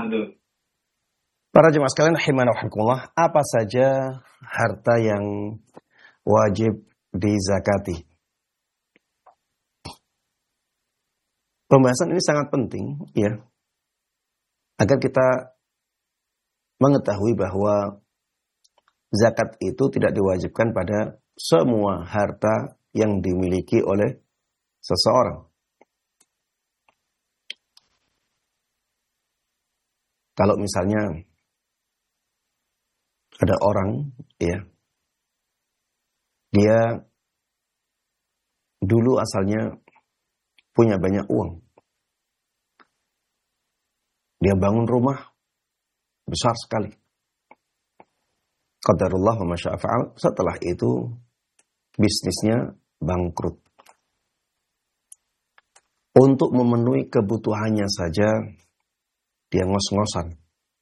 Para jemaah sekalian, rahimana wa rahimakumullah, apa saja harta yang wajib dizakati? Pembahasan ini sangat penting, ya, agar kita mengetahui bahwa zakat itu tidak diwajibkan pada semua harta yang dimiliki oleh seseorang. Kalau misalnya ada orang, ya, dia dulu asalnya punya banyak uang. Dia bangun rumah besar sekali. Qadarullah wa ma syaa fa'al. Setelah itu bisnisnya bangkrut. Untuk memenuhi kebutuhannya saja dia ngos-ngosan.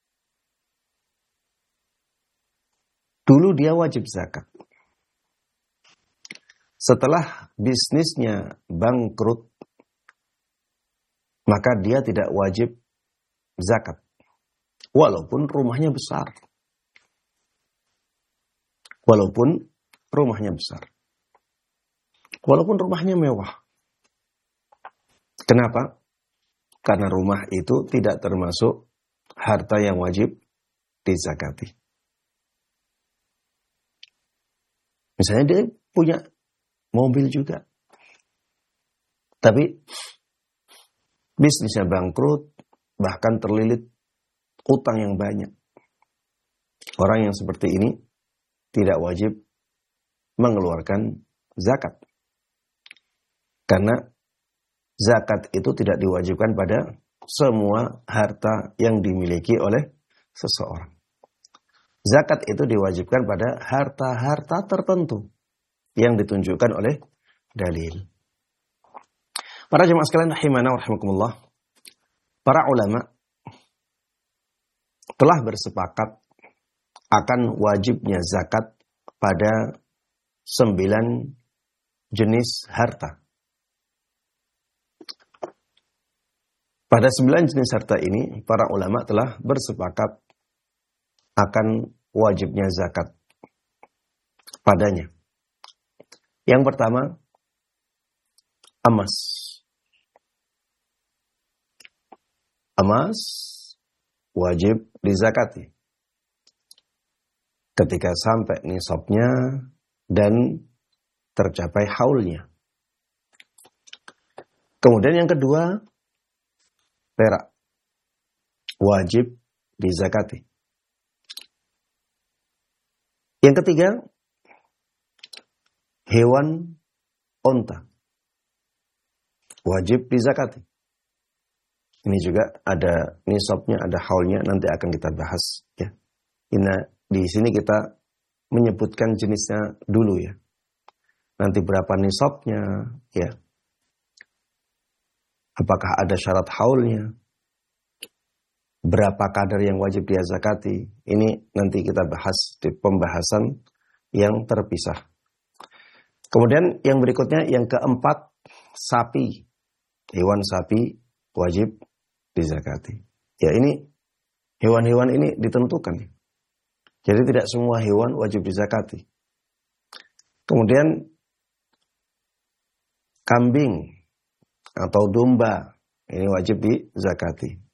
Dulu dia wajib zakat. Setelah bisnisnya bangkrut, maka dia tidak wajib zakat. Walaupun rumahnya besar. Walaupun rumahnya besar. Walaupun rumahnya mewah. Kenapa? Karena rumah itu tidak termasuk harta yang wajib dizakati. Misalnya dia punya mobil juga. Tapi bisnisnya bangkrut, bahkan terlilit utang yang banyak. Orang yang seperti ini tidak wajib mengeluarkan zakat. Karena zakat itu tidak diwajibkan pada semua harta yang dimiliki oleh seseorang. Zakat itu diwajibkan pada harta-harta tertentu yang ditunjukkan oleh dalil. Para jemaah sekalian rahimana wa rahimakumullah, para ulama telah bersepakat akan wajibnya zakat pada 9 jenis harta. Pada 9 jenis harta ini, para ulama telah bersepakat akan wajibnya zakat padanya. Yang pertama, emas. Emas wajib dizakati ketika sampai nisabnya dan tercapai haulnya. Kemudian yang kedua, perak wajib dizakati. Yang ketiga, hewan onta wajib dizakati. Ini juga ada nisabnya, ada haulnya, nanti akan kita bahas, ya. Di sini kita menyebutkan jenisnya dulu, ya. Nanti berapa nisabnya, ya. Apakah ada syarat haulnya? Berapa kadar yang wajib dia zakati? Ini nanti kita bahas di pembahasan yang terpisah. Kemudian yang berikutnya, yang keempat, sapi. Hewan sapi wajib dizakati. Ya, ini hewan-hewan ini ditentukan. Jadi tidak semua hewan wajib dizakati. Kemudian kambing atau domba ini wajib dizakati.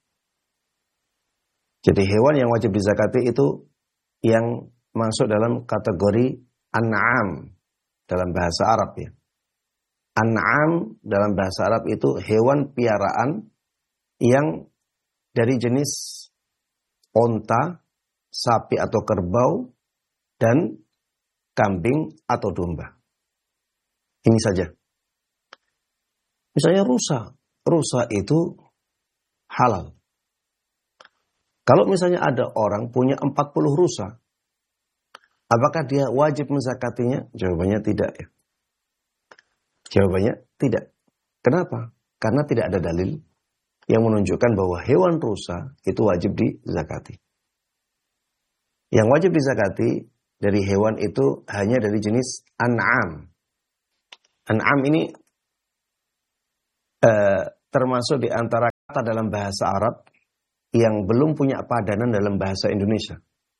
Jadi hewan yang wajib dizakati itu yang masuk dalam kategori an'am dalam bahasa Arab, ya. An'am dalam bahasa Arab itu hewan piaraan yang dari jenis onta, sapi atau kerbau, dan kambing atau domba. Ini saja. Misalnya rusa. Rusa itu halal. Kalau misalnya ada orang punya 40 rusa, apakah dia wajib menzakatinya? Jawabannya tidak, ya. Jawabannya tidak. Kenapa? Karena tidak ada dalil yang menunjukkan bahwa hewan rusa itu wajib dizakati. Yang wajib dizakati dari hewan itu hanya dari jenis an'am. An'am ini termasuk di antara kata dalam bahasa Arab yang belum punya padanan dalam bahasa Indonesia.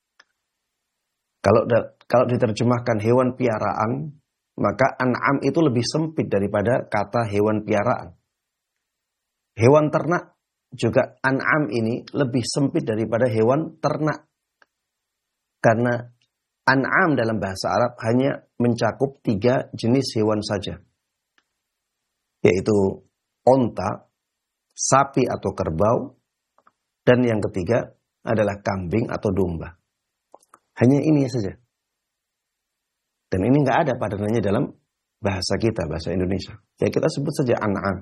Kalau diterjemahkan hewan piaraan, maka an'am itu lebih sempit daripada kata hewan piaraan. Hewan ternak juga an'am ini lebih sempit daripada hewan ternak. Karena an'am dalam bahasa Arab hanya mencakup 3 jenis hewan saja. Yaitu onta, sapi atau kerbau, dan yang ketiga adalah kambing atau domba. Hanya ini saja. Dan ini nggak ada padanannya dalam bahasa kita, bahasa Indonesia. Ya kita sebut saja an'am.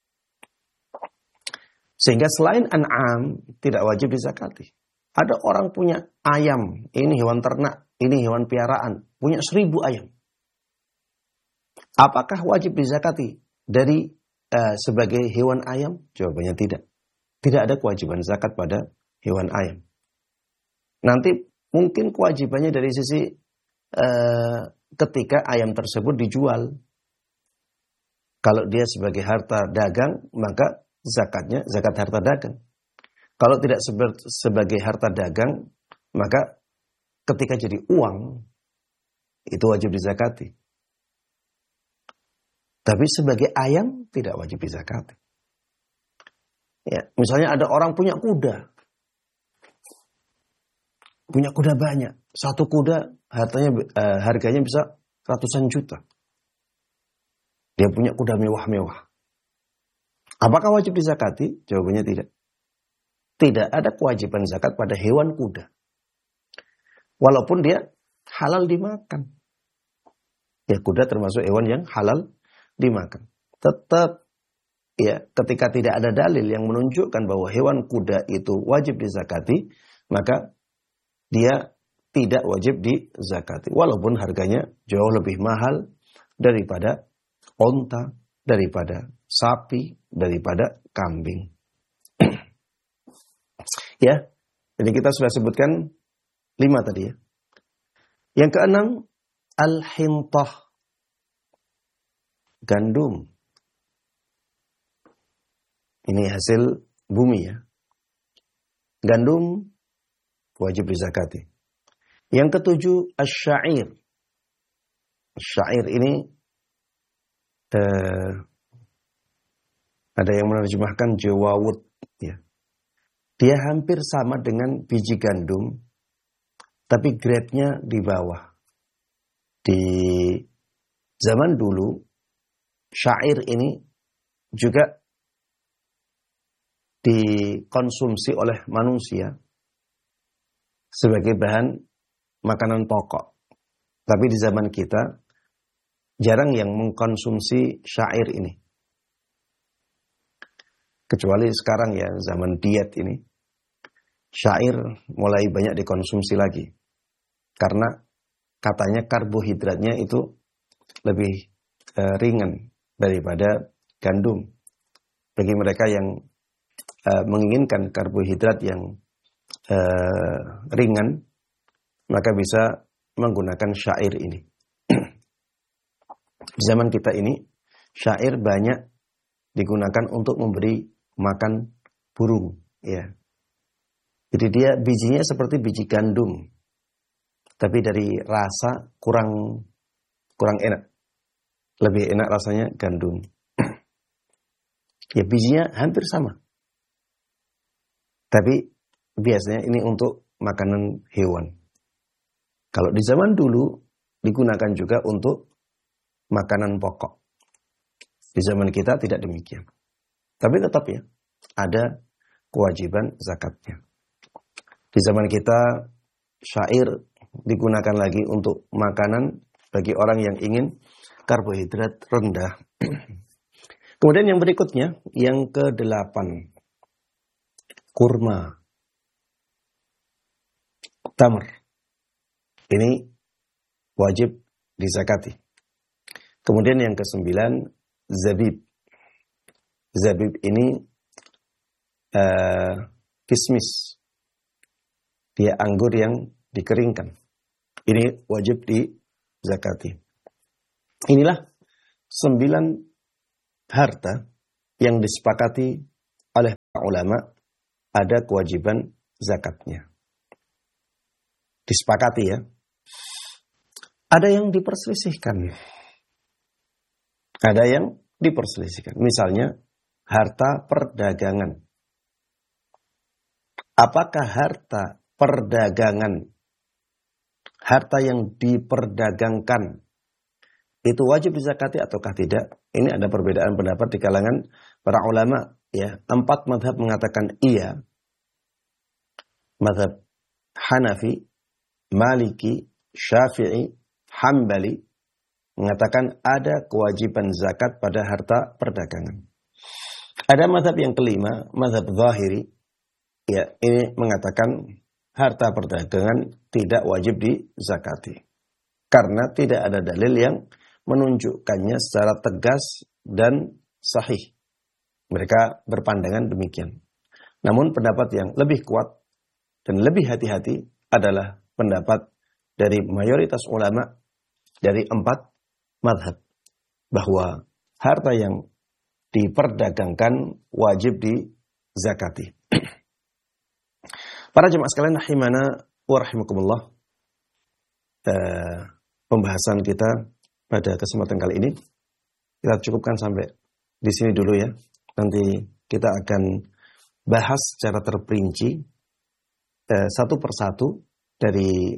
Sehingga selain an'am tidak wajib dizakati. Ada orang punya ayam, ini hewan ternak, ini hewan piaraan, punya 1000 ayam. Apakah wajib dizakati dari sebagai hewan ayam? Jawabannya tidak. Tidak ada kewajiban zakat pada hewan ayam. Nanti mungkin kewajibannya dari sisi ketika ayam tersebut dijual. Kalau dia sebagai harta dagang, maka zakatnya zakat harta dagang. Kalau tidak sebagai harta dagang, maka ketika jadi uang, itu wajib dizakati. Tapi sebagai ayam, tidak wajib dizakati. Ya, misalnya ada orang punya kuda. Punya kuda banyak. Satu kuda harganya bisa ratusan juta. Dia punya kuda mewah-mewah. Apakah wajib dizakati? Jawabannya tidak. Tidak ada kewajiban zakat pada hewan kuda. Walaupun dia halal dimakan. Ya, kuda termasuk hewan yang halal dimakan. Tetap ya, ketika tidak ada dalil yang menunjukkan bahwa hewan kuda itu wajib dizakati, maka dia tidak wajib dizakati. Walaupun harganya jauh lebih mahal daripada onta, daripada sapi, daripada kambing. Ya, jadi kita sudah sebutkan 5 tadi ya. Yang keenam, al-hintah. Gandum. Ini hasil bumi ya. Gandum wajib dizakati. Yang ketujuh, asy-sya'ir. Syair ini ada yang menerjemahkan jawawut ya. Dia hampir sama dengan biji gandum, tapi grade-nya di bawah. Di zaman dulu, syair ini juga dikonsumsi oleh manusia sebagai bahan makanan pokok. Tapi di zaman kita, jarang yang mengkonsumsi syair ini. Kecuali sekarang ya, zaman diet ini. Syair mulai banyak dikonsumsi lagi. Karena katanya karbohidratnya itu lebih ringan daripada gandum. Bagi mereka yang menginginkan karbohidrat yang ringan, maka bisa menggunakan syair ini. Di zaman kita ini, syair banyak digunakan untuk memberi makan burung. Ya. Jadi dia bijinya seperti biji gandum, tapi dari rasa kurang enak. Lebih enak rasanya gandum. Ya bijinya hampir sama. Tapi biasanya ini untuk makanan hewan. Kalau di zaman dulu digunakan juga untuk makanan pokok. Di zaman kita tidak demikian. Tapi tetap ya, ada kewajiban zakatnya. Di zaman kita, syair digunakan lagi untuk makanan bagi orang yang ingin karbohidrat rendah. Kemudian yang berikutnya, yang ke-8. Kurma. Tamr. Ini wajib dizakati. Kemudian yang ke-9, zabib. Zabib ini kismis. Dia anggur yang dikeringkan. Ini wajib dizakati. Inilah 9 harta yang disepakati oleh ulama ada kewajiban zakatnya. Disepakati ya. Ada yang diperselisihkan. Ada yang diperselisihkan. Misalnya harta perdagangan. Apakah harta perdagangan, harta yang diperdagangkan, itu wajib dizakati ataukah tidak? Ini ada perbedaan pendapat di kalangan para ulama. Ya, 4 mazhab mengatakan iya. Mazhab Hanafi, Maliki, Syafi'i, Hambali mengatakan ada kewajiban zakat pada harta perdagangan. Ada mazhab yang kelima, mazhab Zahiri. Ya, ini mengatakan harta perdagangan tidak wajib dizakati. Karena tidak ada dalil yang menunjukkannya secara tegas dan sahih. Mereka berpandangan demikian. Namun pendapat yang lebih kuat dan lebih hati-hati adalah pendapat dari mayoritas ulama dari 4 mazhab. Bahwa harta yang diperdagangkan wajib dizakati. Para jemaah sekalian rahimana wa rahimakumullah. Pembahasan kita pada kesempatan kali ini kita cukupkan sampai di sini dulu ya. Nanti kita akan bahas secara terperinci satu persatu dari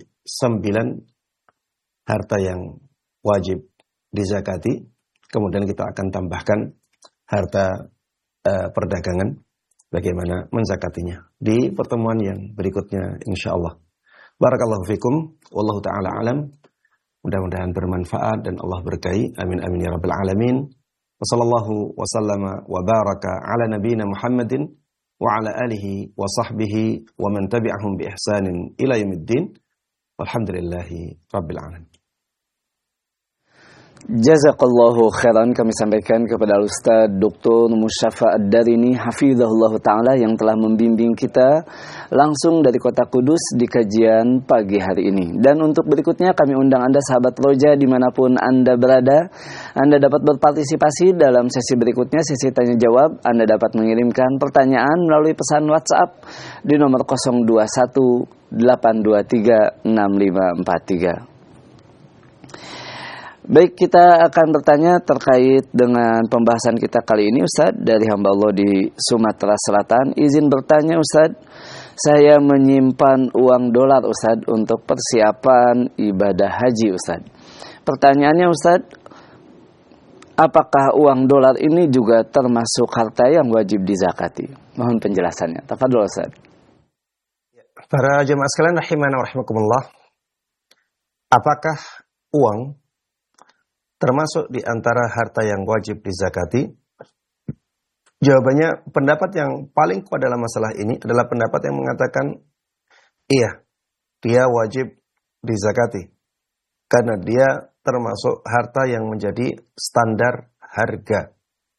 9 harta yang wajib dizakati. Kemudian kita akan tambahkan harta perdagangan, bagaimana menzakatinya di pertemuan yang berikutnya insyaallah. Barakallahu fikum, wallahu taala alam. Mudah-mudahan bermanfaat dan Allah berkahi. Amin amin ya rabbal alamin. Wassallallahu wasallama wa baraka ala nabiyyina Muhammadin wa ala alihi wa sahbihi wa man tabi'ahum bi ihsanin ila yaumiddin. Walhamdulillahi rabbil alamin. Jazakallahu khairan kami sampaikan kepada Ustaz Dr. Musyafa Ad-Darini hafizahullah ta'ala yang telah membimbing kita langsung dari kota Kudus di kajian pagi hari ini. Dan untuk berikutnya kami undang Anda sahabat Roja dimanapun Anda berada. Anda dapat berpartisipasi dalam sesi berikutnya, sesi tanya jawab. Anda dapat mengirimkan pertanyaan melalui pesan WhatsApp di nomor 021 823 6543. Baik, kita akan bertanya terkait dengan pembahasan kita kali ini Ustaz dari hamba Allah di Sumatera Selatan. Izin bertanya Ustaz, saya menyimpan uang dolar Ustaz untuk persiapan ibadah haji Ustaz. Pertanyaannya Ustaz, apakah uang dolar ini juga termasuk harta yang wajib dizakati? Mohon penjelasannya. Tafadhol Ustaz. Para jemaah sekalian rahimana wa rahimakumullah. Apakah uang termasuk di antara harta yang wajib dizakati? Jawabannya, pendapat yang paling kuat dalam masalah ini adalah pendapat yang mengatakan, iya, dia wajib dizakati. Karena dia termasuk harta yang menjadi standar harga.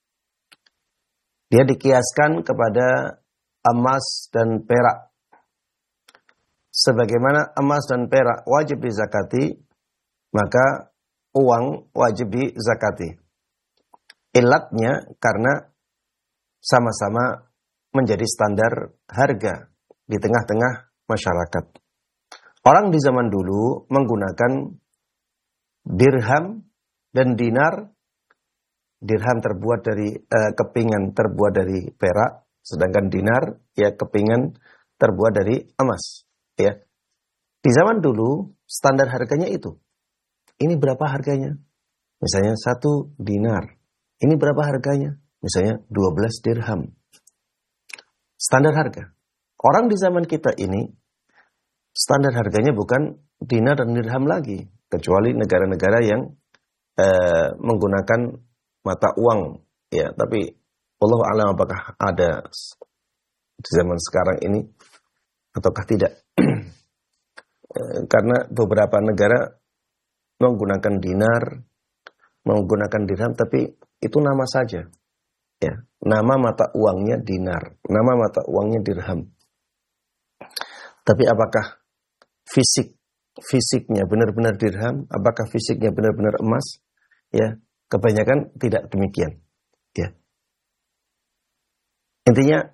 Dia dikiaskan kepada emas dan perak. Sebagaimana emas dan perak wajib dizakati, maka uang wajib dizakati. Ilatnya karena sama-sama menjadi standar harga di tengah-tengah masyarakat. Orang di zaman dulu menggunakan dirham dan dinar. Dirham terbuat dari kepingan terbuat dari perak, sedangkan dinar ya kepingan terbuat dari emas. Ya, di zaman dulu standar harganya itu. Ini berapa harganya? Misalnya 1 dinar. Ini berapa harganya? Misalnya 12 dirham. Standar harga. Orang di zaman kita ini, standar harganya bukan dinar dan dirham lagi. Kecuali negara-negara yang menggunakan mata uang. Ya, tapi wallahu a'lam apakah ada di zaman sekarang ini ataukah tidak. Karena beberapa negara menggunakan dinar, menggunakan dirham, tapi itu nama saja. Ya, nama mata uangnya dinar, nama mata uangnya dirham. Tapi apakah fisiknya benar-benar dirham? Apakah fisiknya benar-benar emas? Ya, kebanyakan tidak demikian. Ya. Intinya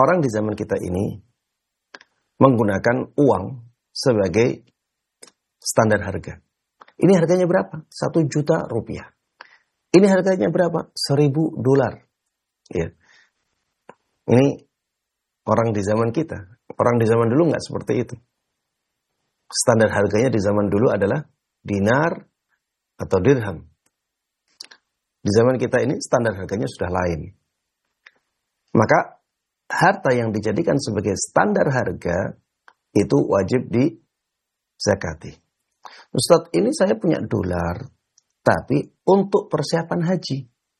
orang di zaman kita ini menggunakan uang sebagai standar harga. Ini harganya berapa? 1 juta rupiah. Ini harganya berapa? 1.000 dolar. Ya. Ini orang di zaman kita. Orang di zaman dulu nggak seperti itu. Standar harganya di zaman dulu adalah dinar atau dirham. Di zaman kita ini standar harganya sudah lain. Maka harta yang dijadikan sebagai standar harga itu wajib dizakati. Ustadz, ini saya punya dolar, tapi untuk persiapan haji.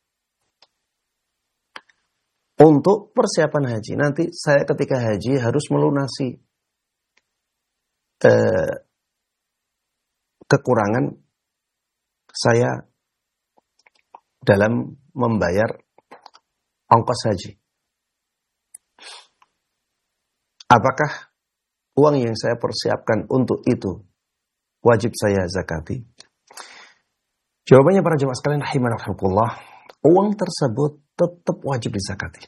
Untuk persiapan haji. Nanti saya ketika haji harus melunasi kekurangan saya dalam membayar ongkos haji. Apakah uang yang saya persiapkan untuk itu wajib saya zakati? Jawabannya para jemaah sekalian rahimanallah, uang tersebut tetap wajib dizakati.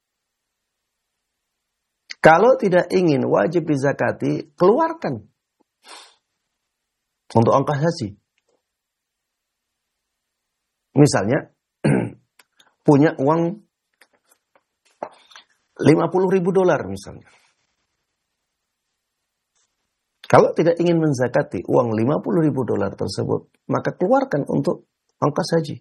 Kalau tidak ingin wajib dizakati, keluarkan untuk ongkos haji. Misalnya, punya uang 50.000 dolar misalnya. Kalau tidak ingin menzakati uang 50.000 dolar tersebut, maka keluarkan untuk ongkos haji.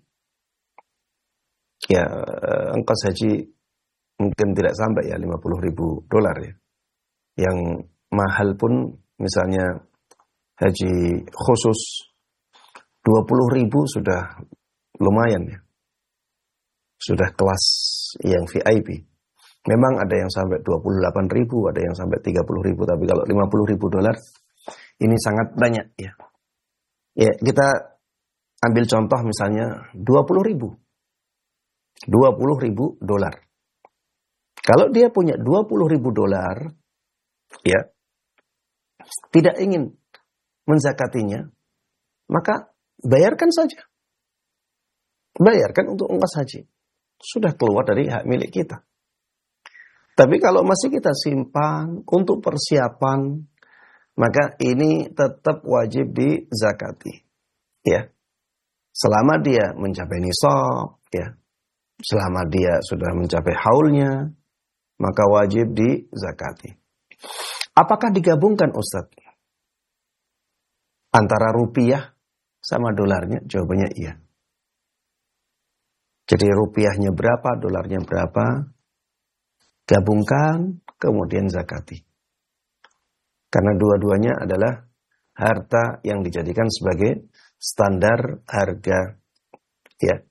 Ya, ongkos haji mungkin tidak sampai ya 50.000 dolar ya. Yang mahal pun misalnya haji khusus 20.000 sudah lumayan ya. Sudah kelas yang VIP. Memang ada yang sampai 28.000, ada yang sampai 30.000, tapi kalau 50.000 dolar ini sangat banyak ya. Ya, kita ambil contoh misalnya 20.000 dolar. Kalau dia punya 20.000 dolar, ya, tidak ingin menzakatinya, maka bayarkan saja. Bayarkan untuk ongkos haji. Sudah keluar dari hak milik kita. Tapi kalau masih kita simpan untuk persiapan, maka ini tetap wajib dizakati. Ya. Selama dia mencapai nisab, ya. Selama dia sudah mencapai haulnya, maka wajib dizakati. Apakah digabungkan Ustadz? Antara rupiah sama dolarnya? Jawabannya iya. Jadi rupiahnya berapa, dolarnya berapa, gabungkan, kemudian zakati. Karena dua-duanya adalah harta yang dijadikan sebagai standar harga. Ya.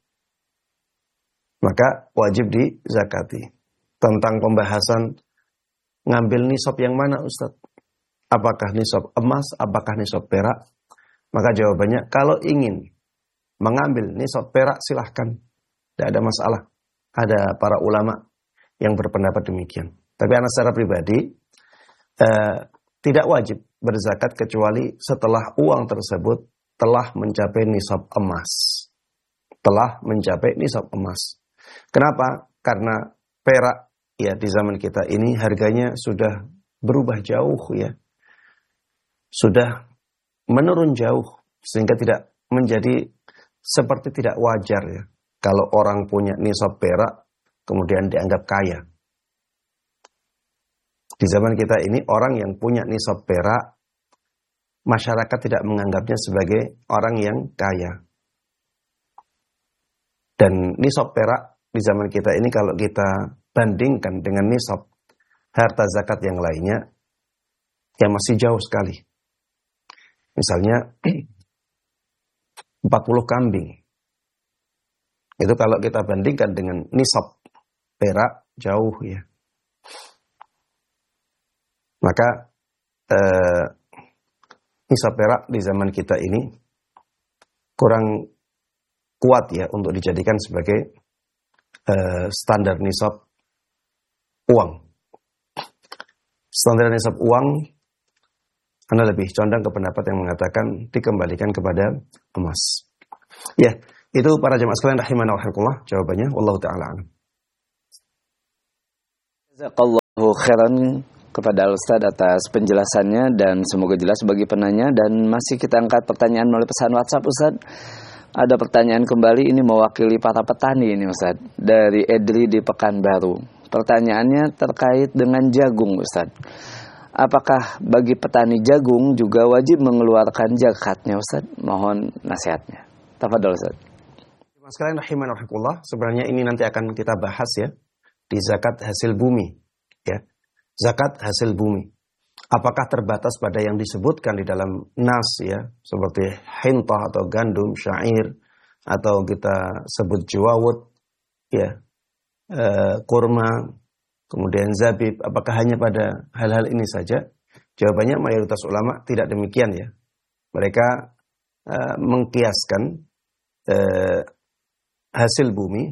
Maka wajib dizakati. Tentang pembahasan ngambil nisab yang mana Ustadz? Apakah nisab emas, apakah nisab perak? Maka jawabannya, kalau ingin mengambil nisab perak silahkan. Tidak ada masalah. Ada para ulama yang berpendapat demikian. Tapi anak secara pribadi tidak wajib berzakat kecuali setelah uang tersebut telah mencapai nisab emas. Telah mencapai nisab emas. Kenapa? Karena perak ya di zaman kita ini harganya sudah berubah jauh ya. Sudah menurun jauh sehingga tidak menjadi seperti tidak wajar ya. Kalau orang punya nisab perak kemudian dianggap kaya. Di zaman kita ini orang yang punya nisab perak masyarakat tidak menganggapnya sebagai orang yang kaya. Dan nisab perak di zaman kita ini kalau kita bandingkan dengan nisab harta zakat yang lainnya, ya masih jauh sekali. Misalnya 40 kambing. Itu kalau kita bandingkan dengan nisab perak, jauh ya. Maka nisab perak di zaman kita ini kurang kuat ya untuk dijadikan sebagai standar nisab uang. Standar nisab uang, Anda lebih condong ke pendapat yang mengatakan dikembalikan kepada emas. Ya, itu para jemaah sekalian rahimanallah jawabannya. Wallahu ta'ala a'lam. Khairan kepada Al-Ustaz atas penjelasannya dan semoga jelas bagi penanya. Dan masih kita angkat pertanyaan melalui pesan WhatsApp, Ustaz. Ada pertanyaan kembali, ini mewakili para petani ini, Ustaz, dari Edri di Pekanbaru. Pertanyaannya terkait dengan jagung, Ustaz. Apakah bagi petani jagung juga wajib mengeluarkan zakatnya, Ustaz? Mohon nasihatnya. Tafadhol, Ustaz. Mas kalian rahimanahumullah, sebenarnya ini nanti akan kita bahas ya di zakat hasil bumi, ya. Zakat hasil bumi. Apakah terbatas pada yang disebutkan di dalam nas ya, seperti hintah atau gandum, syair, atau kita sebut jawawut, ya, kurma, kemudian zabib. Apakah hanya pada hal-hal ini saja? Jawabannya mayoritas ulama tidak demikian ya. Mereka mengkiaskan hasil bumi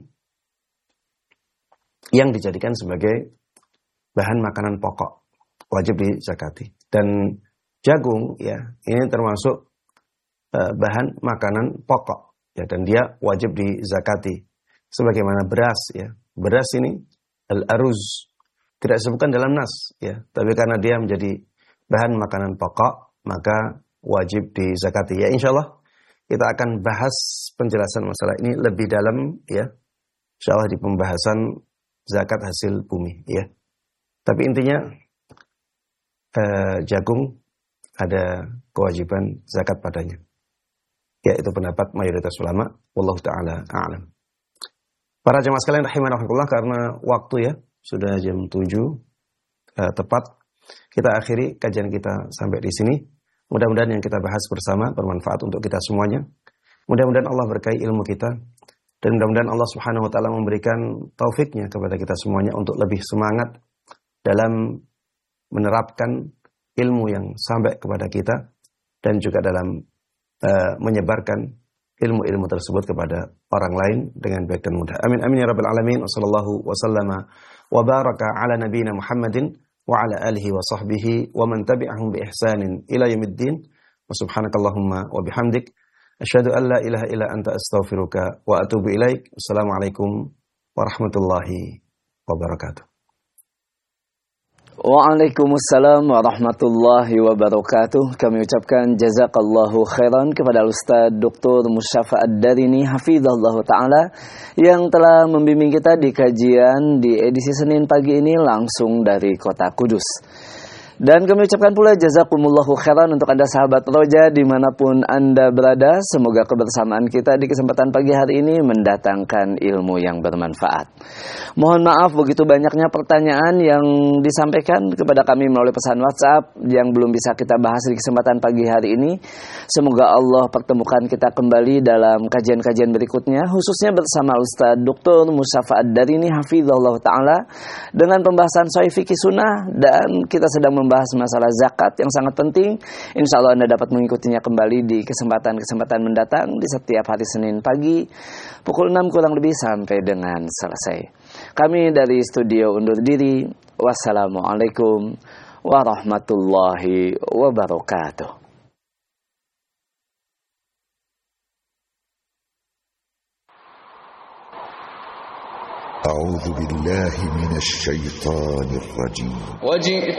yang dijadikan sebagai bahan makanan pokok, wajib dizakati. Dan jagung ya, ini termasuk bahan makanan pokok ya, dan dia wajib dizakati. Sebagaimana beras ya. Beras ini al-aruz, tidak disebutkan dalam nas ya, tapi karena dia menjadi bahan makanan pokok, maka wajib dizakati. Ya, insyaallah kita akan bahas penjelasan masalah ini lebih dalam ya, insyaallah di pembahasan zakat hasil bumi ya. Tapi intinya jagung ada kewajiban zakat padanya. Ya, itu pendapat mayoritas ulama. Wallahu ta'ala a'lam. Para jemaah sekalian rahimanahumullah, karena waktu ya sudah jam 7 tepat, kita akhiri kajian kita sampai di sini. Mudah-mudahan yang kita bahas bersama bermanfaat untuk kita semuanya. Mudah-mudahan Allah berkahi ilmu kita, dan mudah-mudahan Allah Subhanahu wa taala memberikan taufiknya kepada kita semuanya untuk lebih semangat dalam menerapkan ilmu yang sampai kepada kita, dan juga dalam menyebarkan ilmu-ilmu tersebut kepada orang lain dengan baik dan mudah. Amin amin ya rabbal alamin. Wassallallahu wasallama wa baraka ala nabiyyina Muhammadin wa ala alihi wa sahbihi wa man tabi'ahum bi ihsanin ila yaumiddin. Wa subhanakallahumma wa bihamdik asyhadu an la ilaha illa anta astaghfiruka wa atubu ilaik. Assalamualaikum warahmatullahi wabarakatuh. Waalaikumsalam warahmatullahi wabarakatuh. Kami ucapkan jazakallahu khairan kepada Ustaz Dr. Musyafa Ad-Darini hafizahullah ta'ala yang telah membimbing kita di kajian di edisi Senin pagi ini langsung dari kota Kudus. Dan kami ucapkan pula jazakumullahu khairan untuk Anda sahabat Roja dimanapun Anda berada. Semoga kebersamaan kita di kesempatan pagi hari ini mendatangkan ilmu yang bermanfaat. Mohon maaf begitu banyaknya pertanyaan yang disampaikan kepada kami melalui pesan WhatsApp yang belum bisa kita bahas di kesempatan pagi hari ini. Semoga Allah pertemukan kita kembali dalam kajian-kajian berikutnya, khususnya bersama Ustaz Dr. Musyafa Ad-Darini hafizahullah ta'ala dengan pembahasan Sahih Fikih Sunnah, dan kita sedang membahas masalah zakat yang sangat penting. Insya Allah Anda dapat mengikutinya kembali di kesempatan-kesempatan mendatang di setiap hari Senin pagi pukul 6 kurang lebih sampai dengan selesai. Kami dari studio undur diri. Wassalamualaikum warahmatullahi wabarakatuh. أعوذ بالله من الشيطان الرجيم.